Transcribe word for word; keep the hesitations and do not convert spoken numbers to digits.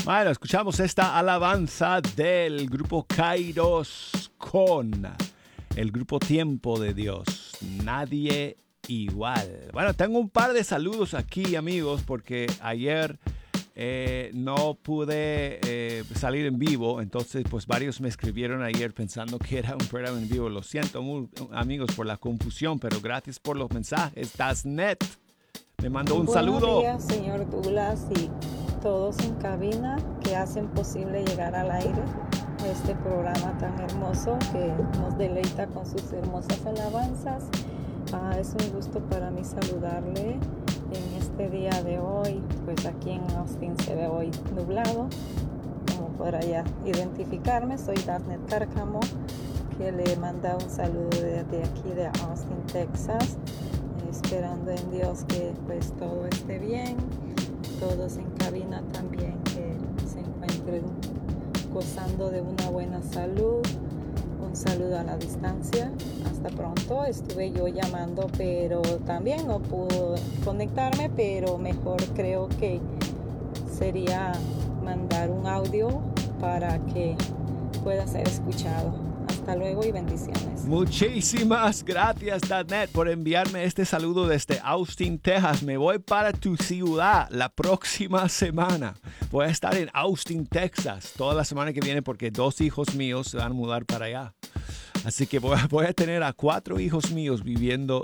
Bueno, escuchamos esta alabanza del grupo Kairos con el grupo Tiempo de Dios. Nadie igual. Bueno, tengo un par de saludos aquí, amigos, porque ayer eh, no pude eh, salir en vivo. Entonces, pues varios me escribieron ayer pensando que era un programa en vivo. Lo siento, muy, amigos, por la confusión, pero gracias por los mensajes. Tasnet me mandó un Buenos saludo. Buenos días, señor Douglas, y todos en cabina que hacen posible llegar al aire a este programa tan hermoso que nos deleita con sus hermosas alabanzas. Ah, es un gusto para mí saludarle en este día de hoy. Pues aquí en Austin se ve hoy nublado, como podrá ya identificarme. Soy Tasnet Cárcamo, que le manda un saludo desde aquí de Austin, Texas, esperando en Dios que pues todo esté bien. Todos en cabina también que se encuentren gozando de una buena salud. Un saludo a la distancia. Hasta pronto. Estuve yo llamando, pero también no pude conectarme, pero mejor creo que sería mandar un audio para que pueda ser escuchado. Hasta luego y bendiciones. Muchísimas gracias, Danet, por enviarme este saludo desde Austin, Texas. Me voy para tu ciudad la próxima semana. Voy a estar en Austin, Texas, toda la semana que viene porque dos hijos míos se van a mudar para allá. Así que voy a, voy a tener a cuatro hijos míos viviendo